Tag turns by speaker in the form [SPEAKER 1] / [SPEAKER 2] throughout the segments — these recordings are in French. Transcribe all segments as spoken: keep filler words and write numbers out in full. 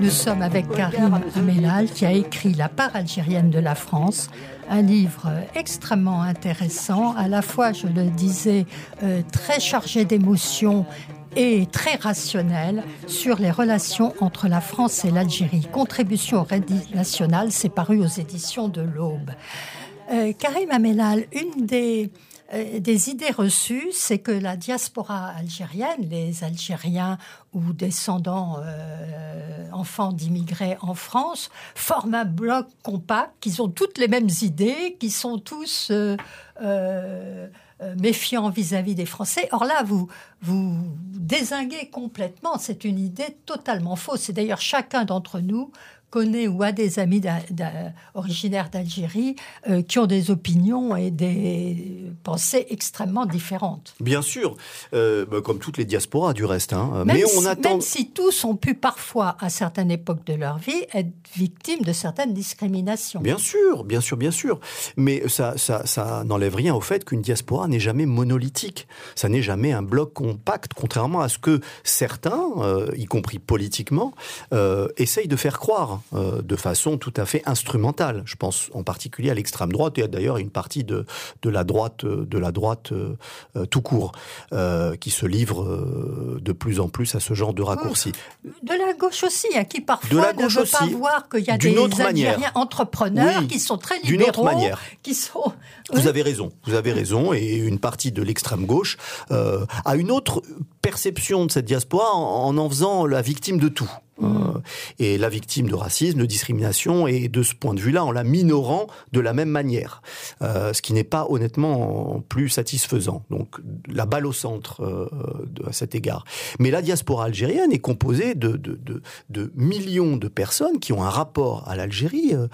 [SPEAKER 1] Nous sommes avec Karim Amellal qui a écrit La part algérienne de la France, un livre extrêmement intéressant, à la fois, je le disais, euh, très chargé d'émotions et très rationnel sur les relations entre la France et l'Algérie. Contribution au Rédit national, c'est paru aux éditions de l'Aube. Euh, Karim Amellal, une des, euh, des idées reçues, c'est que la diaspora algérienne, les Algériens ou descendants, euh, enfants d'immigrés en France, forment un bloc compact, qu'ils ont toutes les mêmes idées, qui sont tous euh, euh, méfiants vis-à-vis des Français. Or là, vous, vous dézinguez complètement. C'est une idée totalement fausse. Et d'ailleurs, chacun d'entre nous connaît ou a des amis d'a, d'a, originaires d'Algérie euh, qui ont des opinions et des pensées extrêmement différentes.
[SPEAKER 2] Bien sûr, euh, bah, comme toutes les diasporas du reste. Hein.
[SPEAKER 1] Même,
[SPEAKER 2] Mais
[SPEAKER 1] si,
[SPEAKER 2] on attend...
[SPEAKER 1] même si tous ont pu parfois, à certaines époques de leur vie, être victimes de certaines discriminations.
[SPEAKER 2] Bien sûr, bien sûr, bien sûr. Mais ça, ça, ça n'enlève rien au fait qu'une diaspora n'est jamais monolithique. Ça n'est jamais un bloc compact, contrairement à ce que certains, euh, y compris politiquement, euh, essayent de faire croire. Euh, de façon tout à fait instrumentale. Je pense en particulier à l'extrême droite et d'ailleurs à une partie de, de la droite, de la droite euh, euh, tout court, euh, qui se livre euh, de plus en plus à ce genre de raccourcis.
[SPEAKER 1] De la gauche aussi, hein, qui parfois ne veut aussi, pas voir qu'il y a des Algériens manière. entrepreneurs oui, qui sont très libéraux.
[SPEAKER 2] D'une autre manière.
[SPEAKER 1] Qui sont...
[SPEAKER 2] Vous oui. avez raison, vous avez raison, et une partie de l'extrême gauche euh, a une autre perception de cette diaspora en en, en faisant la victime de tout. Euh, et la victime de racisme, de discrimination, et de ce point de vue-là, en la minorant de la même manière. Euh, ce qui n'est pas honnêtement plus satisfaisant. Donc la balle au centre euh, de, à cet égard. Mais la diaspora algérienne est composée de, de, de, de millions de personnes qui ont un rapport à l'Algérie euh,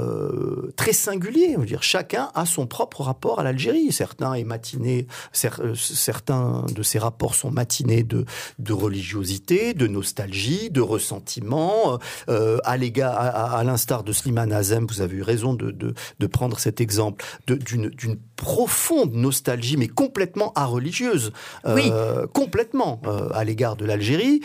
[SPEAKER 2] euh, très singulier. Je veux dire, chacun a son propre rapport à l'Algérie. Certains est matiné, cer- certains de ces rapports sont matinés de, de religiosité, de nostalgie, de ressentiment. Sentiment, euh, à l'égard, à, à l'instar de Slimane Azem, vous avez eu raison de, de, de prendre cet exemple, de, d'une, d'une profonde nostalgie, mais complètement areligieuse, euh,
[SPEAKER 1] oui.
[SPEAKER 2] complètement euh, à l'égard de l'Algérie.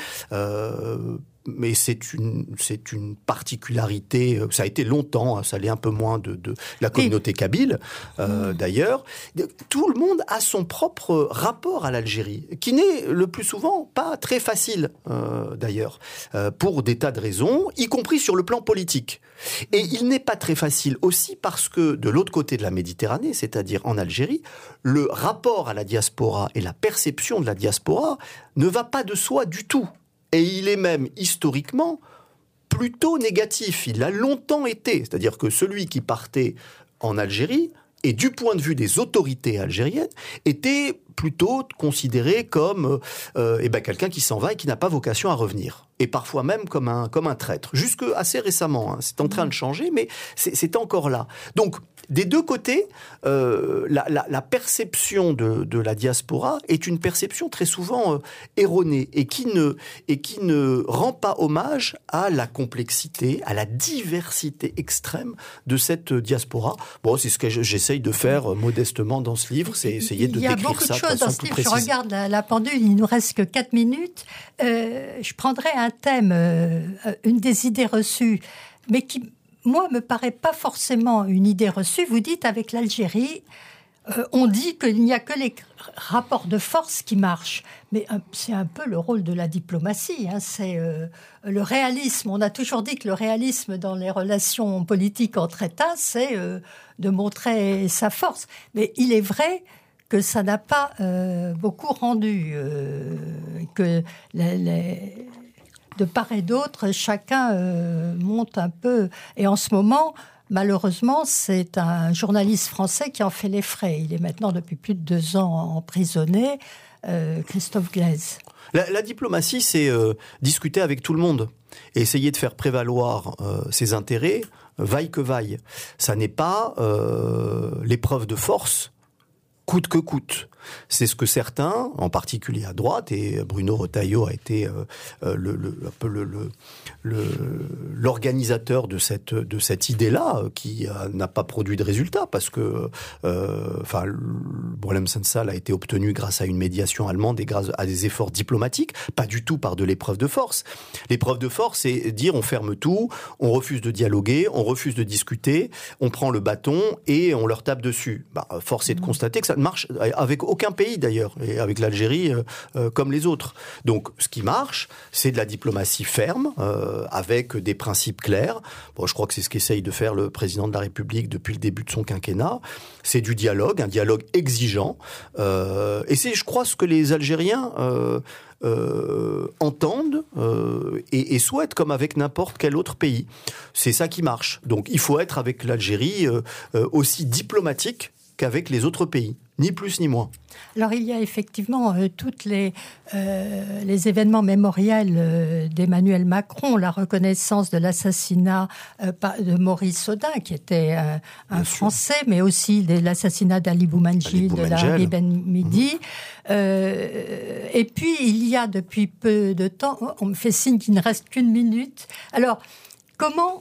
[SPEAKER 2] Euh, Mais c'est une, c'est une particularité, ça a été longtemps, ça l'est un peu moins de, de la communauté kabyle, euh, mmh. d'ailleurs. Tout le monde a son propre rapport à l'Algérie, qui n'est le plus souvent pas très facile, euh, d'ailleurs, euh, pour des tas de raisons, y compris sur le plan politique. Et il n'est pas très facile aussi parce que de l'autre côté de la Méditerranée, c'est-à-dire en Algérie, le rapport à la diaspora et la perception de la diaspora ne va pas de soi du tout. Et il est même, historiquement, plutôt négatif. Il l'a longtemps été. C'est-à-dire que celui qui partait en Algérie, et du point de vue des autorités algériennes, était plutôt considéré comme euh, eh ben, quelqu'un qui s'en va et qui n'a pas vocation à revenir. Et parfois même comme un, comme un traître. Jusque assez récemment. Hein. C'est en train de changer, mais c'est, c'est encore là. Donc, des deux côtés, euh, la, la, la perception de, de la diaspora est une perception très souvent euh, erronée et qui, ne, et qui ne rend pas hommage à la complexité, à la diversité extrême de cette diaspora. Bon, c'est ce que j'essaye de faire euh, modestement dans ce livre, c'est essayer de décrire ça de façon plus précise. Il y a beaucoup de choses dans ce livre.
[SPEAKER 1] Je regarde la, la pendule, il nous reste que quatre minutes. Euh, je prendrai un thème, euh, une des idées reçues, mais qui... moi, me paraît pas forcément une idée reçue. Vous dites, avec l'Algérie, euh, on dit qu'il n'y a que les rapports de force qui marchent. Mais euh, c'est un peu le rôle de la diplomatie. Hein. C'est euh, le réalisme. On a toujours dit que le réalisme dans les relations politiques entre États, c'est euh, de montrer sa force. Mais il est vrai que ça n'a pas euh, beaucoup rendu. Euh, que les... les de part et d'autre, chacun euh, monte un peu. Et en ce moment, malheureusement, c'est un journaliste français qui en fait les frais. Il est maintenant depuis plus de deux ans emprisonné, euh, Christophe Glaise.
[SPEAKER 2] La, la diplomatie, c'est euh, discuter avec tout le monde et essayer de faire prévaloir euh, ses intérêts, vaille que vaille. Ça n'est pas euh, l'épreuve de force, coûte que coûte. C'est ce que certains, en particulier à droite, et Bruno Retailleau a été euh, le, le, un peu le, le, le, l'organisateur de cette, de cette idée-là, qui euh, n'a pas produit de résultat, parce que euh, enfin, le Brouillam Sansal a été obtenu grâce à une médiation allemande et grâce à des efforts diplomatiques, pas du tout par de l'épreuve de force. L'épreuve de force, c'est dire on ferme tout, on refuse de dialoguer, on refuse de discuter, on prend le bâton et on leur tape dessus. Bah, force est de constater que ça ne marche avec aucun pays d'ailleurs, et avec l'Algérie euh, euh, comme les autres. Donc ce qui marche, c'est de la diplomatie ferme, euh, avec des principes clairs. Bon, je crois que c'est ce qu'essaye de faire le président de la République depuis le début de son quinquennat. C'est du dialogue, un dialogue exigeant. Euh, et c'est, je crois, ce que les Algériens euh, euh, entendent euh, et, et souhaitent, comme avec n'importe quel autre pays. C'est ça qui marche. Donc il faut être avec l'Algérie euh, euh, aussi diplomatique qu'avec les autres pays, ni plus ni moins.
[SPEAKER 1] Alors il y a effectivement euh, toutes les, euh, les événements mémoriels euh, d'Emmanuel Macron, la reconnaissance de l'assassinat euh, de Maurice Audin, qui était euh, un Français, sûr. Mais aussi de l'assassinat d'Ali Boumendjel, de la Rue Ben Midi. Mmh. Euh, et puis il y a depuis peu de temps, on me fait signe qu'il ne reste qu'une minute. Alors comment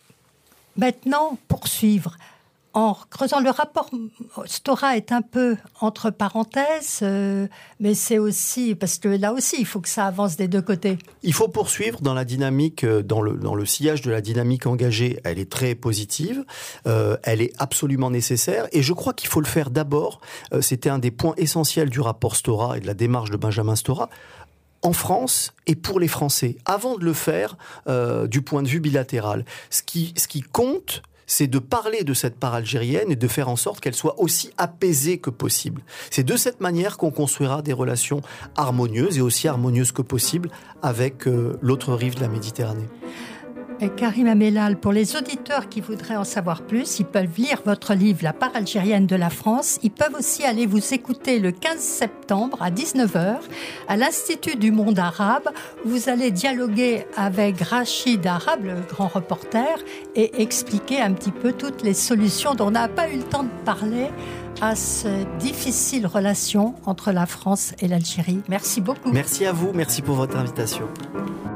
[SPEAKER 1] maintenant poursuivre ? En creusant le rapport, Stora est un peu entre parenthèses, euh, mais c'est aussi, parce que là aussi, il faut que ça avance des deux côtés.
[SPEAKER 2] Il faut poursuivre dans la dynamique, dans le, dans le sillage de la dynamique engagée. Elle est très positive, euh, elle est absolument nécessaire, et je crois qu'il faut le faire d'abord. Euh, c'était un des points essentiels du rapport Stora et de la démarche de Benjamin Stora. En France et pour les Français, avant de le faire euh, du point de vue bilatéral. Ce qui, ce qui compte, c'est de parler de cette part algérienne et de faire en sorte qu'elle soit aussi apaisée que possible. C'est de cette manière qu'on construira des relations harmonieuses et aussi harmonieuses que possible avec euh, l'autre rive de la Méditerranée.
[SPEAKER 1] Et Karim Amellal, pour les auditeurs qui voudraient en savoir plus, ils peuvent lire votre livre « La part algérienne de la France ». Ils peuvent aussi aller vous écouter le quinze septembre à dix-neuf heures à l'Institut du monde arabe. Où vous allez dialoguer avec Rachid Arabe, le grand reporter, et expliquer un petit peu toutes les solutions dont on n'a pas eu le temps de parler à cette difficile relation entre la France et l'Algérie. Merci beaucoup.
[SPEAKER 2] Merci à vous, merci pour votre invitation.